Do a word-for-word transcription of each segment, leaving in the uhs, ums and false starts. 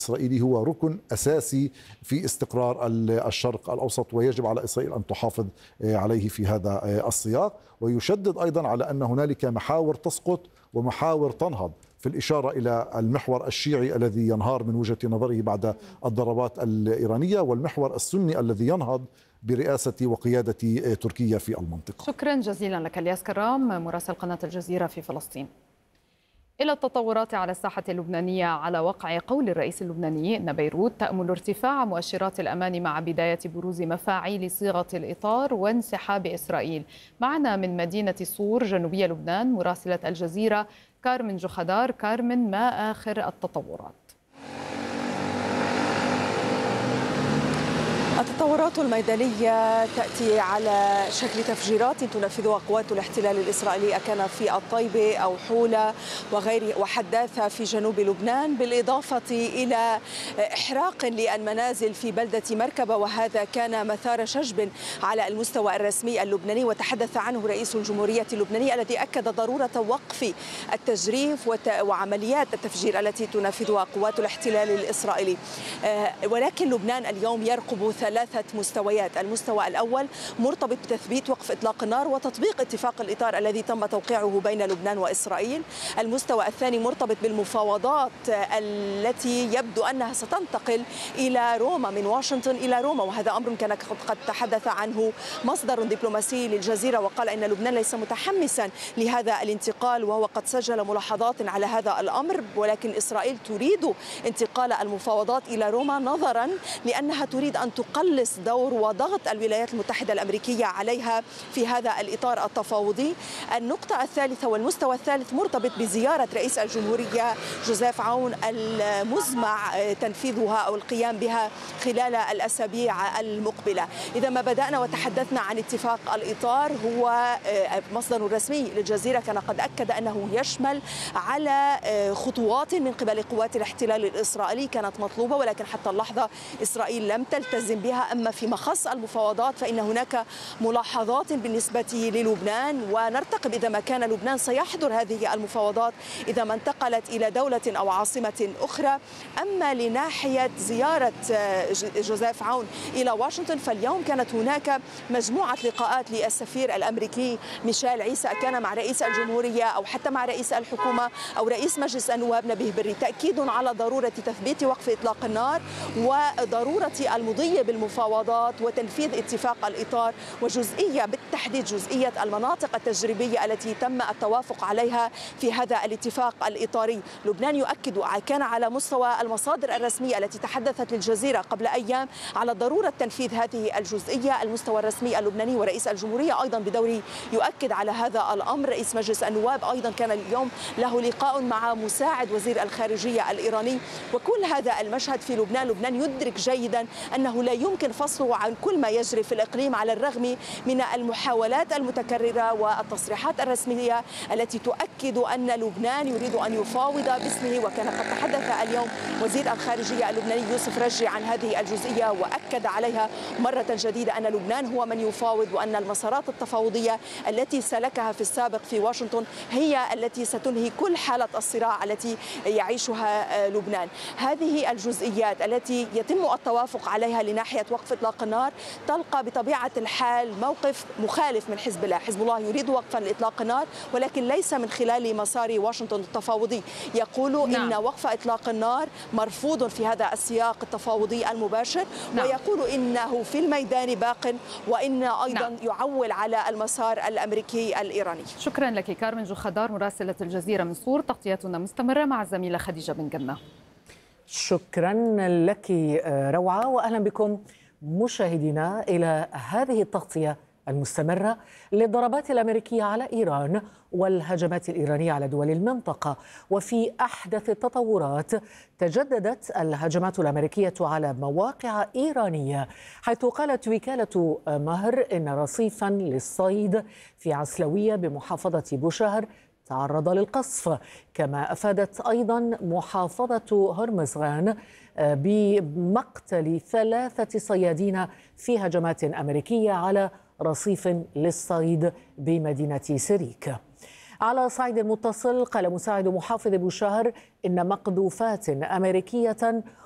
الإسرائيلي هو ركن أساسي في استقرار الشرق الأوسط، ويجب على إسرائيل أن تحافظ عليه في هذا السياق. ويشدد أيضا على أن هنالك محاور تسقط ومحاور تنهض، في الإشارة إلى المحور الشيعي الذي ينهار من وجهة نظره بعد الضربات الإيرانية، والمحور السني الذي ينهض برئاسة وقيادة تركيا في المنطقة. شكرا جزيلا لك الياس كرام، مراسل قناة الجزيرة في فلسطين. إلى التطورات على الساحة اللبنانية على وقع قول الرئيس اللبناني أن بيروت تأمل ارتفاع مؤشرات الأمان مع بداية بروز مفاعيل صيغة الإطار وانسحاب إسرائيل. معنا من مدينة صور جنوبية لبنان مراسلة الجزيرة كارمن جوخدار. كارمن، ما آخر التطورات؟ التطورات الميدانية تأتي على شكل تفجيرات تنفذها قوات الاحتلال الإسرائيلي، كان في الطيبة أو حولة وغير وحداثة في جنوب لبنان، بالإضافة إلى إحراق للمنازل في بلدة مركبة، وهذا كان مثار شجب على المستوى الرسمي اللبناني، وتحدث عنه رئيس الجمهورية اللبناني الذي أكد ضرورة وقف التجريف وعمليات التفجير التي تنفذها قوات الاحتلال الإسرائيلي. ولكن لبنان اليوم يرقب ثلاثة مستويات. المستوى الأول مرتبط بتثبيت وقف إطلاق النار وتطبيق اتفاق الإطار الذي تم توقيعه بين لبنان وإسرائيل. المستوى الثاني مرتبط بالمفاوضات التي يبدو أنها ستنتقل إلى روما من واشنطن إلى روما، وهذا أمر كان قد تحدث عنه مصدر دبلوماسي للجزيرة، وقال إن لبنان ليس متحمسا لهذا الانتقال، وهو قد سجل ملاحظات على هذا الأمر، ولكن إسرائيل تريد انتقال المفاوضات إلى روما نظرا لأنها تريد أن تقلص دور وضغط الولايات المتحدة الأمريكية عليها في هذا الإطار التفاوضي. النقطة الثالثة والمستوى الثالث مرتبط بزيارة رئيس الجمهورية جوزيف عون المزمع تنفيذها أو القيام بها خلال الأسابيع المقبلة. إذا ما بدأنا وتحدثنا عن اتفاق الإطار، هو مصدر رسمي للجزيرة كان قد أكد أنه يشمل على خطوات من قبل قوات الاحتلال الإسرائيلي كانت مطلوبة، ولكن حتى اللحظة إسرائيل لم تلتزم بها. أما فيما خص المفاوضات فإن هناك ملاحظات بالنسبة للبنان، ونرتقب إذا ما كان لبنان سيحضر هذه المفاوضات إذا ما انتقلت إلى دولة أو عاصمة أخرى. أما لناحية زيارة جوزيف عون إلى واشنطن، فاليوم كانت هناك مجموعة لقاءات للسفير الأمريكي ميشيل عيسى، كان مع رئيس الجمهورية أو حتى مع رئيس الحكومة أو رئيس مجلس النواب نبيه بري، تأكيد على ضرورة تثبيت وقف إطلاق النار وضرورة المضي بالمفاوضات وتنفيذ اتفاق الإطار، وجزئية بالتحديد جزئية المناطق التجريبية التي تم التوافق عليها في هذا الاتفاق الإطاري. لبنان يؤكد، كان على مستوى المصادر الرسمية التي تحدثت للجزيرة قبل أيام على ضرورة تنفيذ هذه الجزئية. المستوى الرسمي اللبناني ورئيس الجمهورية أيضا بدوره يؤكد على هذا الأمر. رئيس مجلس النواب أيضا كان اليوم له لقاء مع مساعد وزير الخارجية الإيراني. وكل هذا المشهد في لبنان، لبنان يدرك جيدا أنه لا يمكن فصله عن كل ما يجري في الإقليم، على الرغم من المحاولات المتكررة والتصريحات الرسمية التي تؤكد أن لبنان يريد أن يفاوض باسمه. وكان قد تحدث اليوم وزير الخارجية اللبناني يوسف رجي عن هذه الجزئية وأكد عليها مرة جديدة أن لبنان هو من يفاوض، وأن المسارات التفاوضية التي سلكها في السابق في واشنطن هي التي ستنهي كل حالة الصراع التي يعيشها لبنان. هذه الجزئيات التي يتم التوافق عليها لناحية وقف إطلاق النار تلقى بطبيعة الحال موقف مخالف من حزب الله. حزب الله يريد وقفا لإطلاق النار، ولكن ليس من خلال مسار واشنطن التفاوضي. يقول نعم. إن وقف إطلاق النار مرفوض في هذا السياق التفاوضي المباشر، نعم. ويقول إنه في الميدان باق، وإن أيضا نعم. يعول على المسار الأمريكي الإيراني. شكرا لك كارمن جوخدار مراسلة الجزيرة من صور، تغطيتنا مستمرة مع الزميلة خديجة بن جنة. شكرا لك روعة، وأهلا بكم مشاهدينا إلى هذه التغطية المستمرة للضربات الأمريكية على إيران والهجمات الإيرانية على دول المنطقة. وفي أحدث التطورات تجددت الهجمات الأمريكية على مواقع إيرانية، حيث قالت وكالة مهر إن رصيفا للصيد في عسلوية بمحافظة بوشهر تعرض للقصف. كما أفادت أيضا محافظة هرمزغان بمقتل ثلاثة صيادين في هجمات أمريكية على رصيف للصيد بمدينة سيريك. على صعيد متصل، قال مساعد محافظ بوشهر إن مقذوفات أمريكية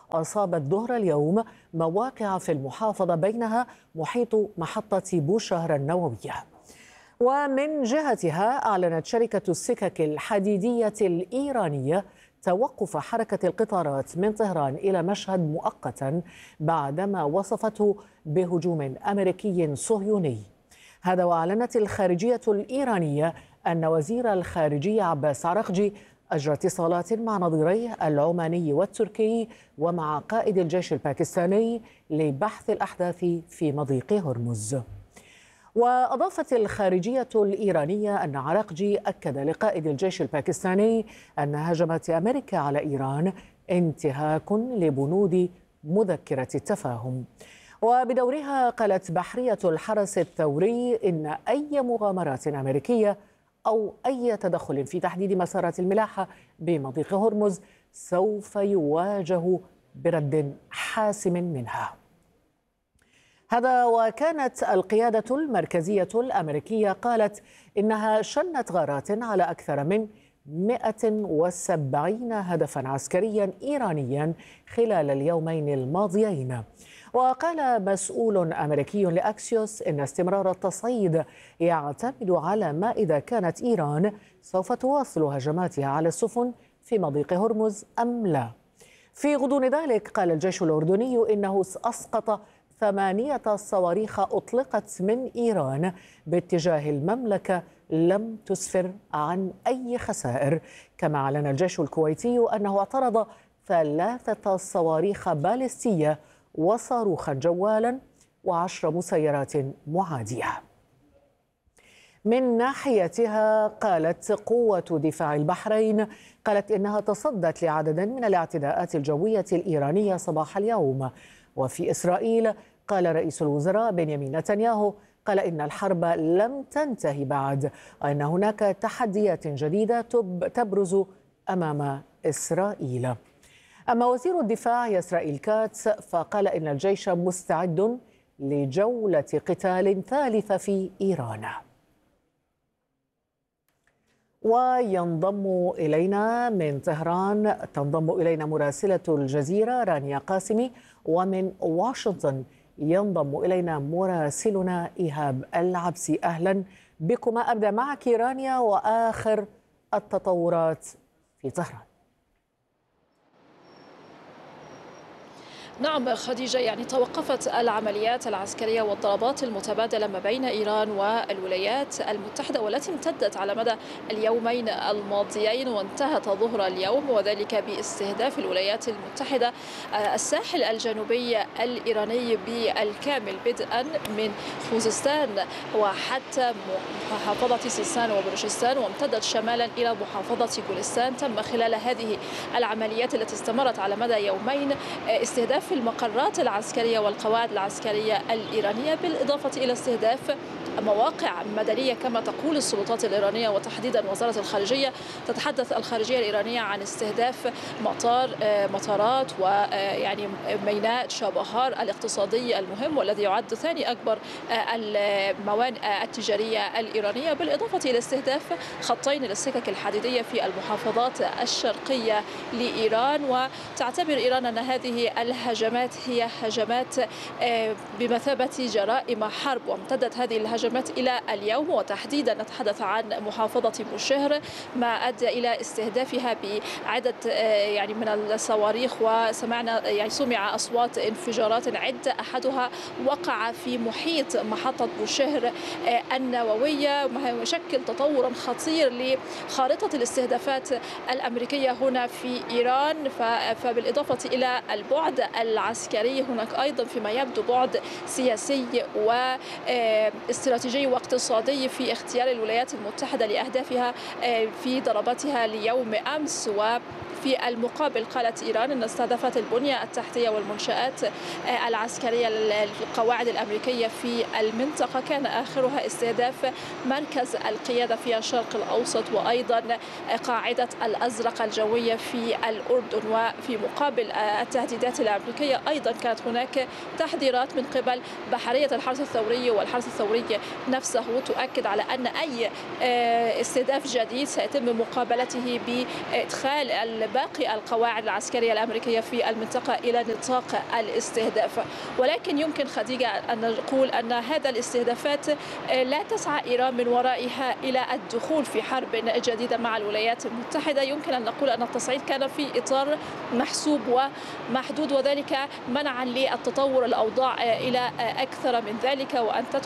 أصابت ظهر اليوم مواقع في المحافظة بينها محيط محطة بوشهر النووية. ومن جهتها أعلنت شركة السكك الحديدية الإيرانية توقف حركة القطارات من طهران إلى مشهد مؤقتا بعدما وصفته بهجوم أمريكي صهيوني. هذا وأعلنت الخارجية الإيرانية أن وزير الخارجية عباس عراقجي أجرى اتصالات مع نظيريه العماني والتركي ومع قائد الجيش الباكستاني لبحث الأحداث في مضيق هرمز. وأضافت الخارجية الإيرانية أن عراقجي أكد لقائد الجيش الباكستاني أن هجمات أمريكا على إيران انتهاك لبنود مذكرة التفاهم. وبدورها قالت بحرية الحرس الثوري إن أي مغامرات أمريكية أو أي تدخل في تحديد مسارات الملاحة بمضيق هرمز سوف يواجه برد حاسم منها. هذا وكانت القيادة المركزية الأمريكية قالت إنها شنت غارات على أكثر من مئة وسبعين هدفا عسكريا إيرانيا خلال اليومين الماضيين. وقال مسؤول أمريكي لأكسيوس إن استمرار التصعيد يعتمد على ما إذا كانت إيران سوف تواصل هجماتها على السفن في مضيق هرمز أم لا. في غضون ذلك قال الجيش الأردني إنه أسقط ثمانية صواريخ أطلقت من إيران باتجاه المملكة لم تسفر عن أي خسائر. كما أعلن الجيش الكويتي أنه اعترض ثلاثة صواريخ باليستية وصاروخا جوالا وعشر مسيرات معادية. من ناحيتها قالت قوة دفاع البحرين قالت إنها تصدت لعدد من الاعتداءات الجوية الإيرانية صباح اليوم. وفي إسرائيل قال رئيس الوزراء بنيامين نتنياهو قال إن الحرب لم تنتهي بعد وأن هناك تحديات جديدة تبرز أمام إسرائيل. أما وزير الدفاع إسرائيل كاتس فقال إن الجيش مستعد لجولة قتال ثالثة في إيران. وينضم إلينا من طهران تنضم إلينا مراسلة الجزيرة رانيا قاسمي، ومن واشنطن ينضم إلينا مراسلنا إيهاب العبسي. أهلا بكما. أبدأ معك رانيا وآخر التطورات في طهران. نعم خديجة، يعني توقفت العمليات العسكرية والضربات المتبادلة ما بين إيران والولايات المتحدة والتي امتدت على مدى اليومين الماضيين وانتهت ظهر اليوم، وذلك باستهداف الولايات المتحدة الساحل الجنوبي الإيراني بالكامل بدءا من خوزستان وحتى محافظة سيستان وبلوشستان وامتدت شمالا إلى محافظة جولستان. تم خلال هذه العمليات التي استمرت على مدى يومين استهداف في المقرات العسكرية والقواعد العسكرية الإيرانية، بالإضافة إلى استهداف مواقع مدنية كما تقول السلطات الإيرانية وتحديدا وزارة الخارجية. تتحدث الخارجية الإيرانية عن استهداف مطار مطارات ويعني ميناء شابهار الاقتصادي المهم والذي يعد ثاني أكبر الموانئ التجارية الإيرانية، بالإضافة إلى استهداف خطين للسكك الحديدية في المحافظات الشرقية لإيران. وتعتبر إيران أن هذه الهجمات هي هجمات بمثابة جرائم حرب، وامتدت هذه الهجمات إلى اليوم، وتحديدا نتحدث عن محافظة بوشهر ما أدى إلى استهدافها بعدد يعني من الصواريخ، وسمعنا يعني سمع أصوات انفجارات عدة أحدها وقع في محيط محطة بوشهر النووية، ما يشكل تطورا خطير لخارطة الاستهدافات الأمريكية هنا في إيران. فبالإضافة إلى البعد العسكري هناك أيضا فيما يبدو بعد سياسي واستراتيجي واقتصادي في اختيار الولايات المتحدة لأهدافها في ضرباتها ليوم أمس. و في المقابل قالت إيران أن استهدفت البنية التحتية والمنشآت العسكرية للقواعد الأمريكية في المنطقة، كان آخرها استهداف مركز القيادة في الشرق الأوسط وأيضا قاعدة الأزرق الجوية في الأردن. وفي مقابل التهديدات الأمريكية أيضا كانت هناك تحذيرات من قبل بحرية الحرس الثوري، والحرس الثوري نفسه تؤكد على أن أي استهداف جديد سيتم مقابلته بإدخال باقي القواعد العسكرية الأمريكية في المنطقة إلى نطاق الاستهداف. ولكن يمكن خديجة أن نقول أن هذا الاستهدافات لا تسعى إيران من ورائها إلى الدخول في حرب جديدة مع الولايات المتحدة. يمكن أن نقول أن التصعيد كان في إطار محسوب ومحدود، وذلك منعا للتطور الأوضاع إلى أكثر من ذلك وأن تدخل